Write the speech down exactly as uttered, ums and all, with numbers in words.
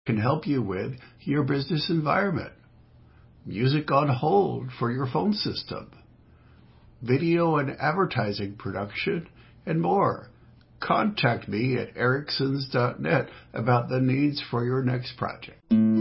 can help you with your business environment, music on hold for your phone system, video and advertising production, and more. Contact me at ericsons dot net about the needs for your next project.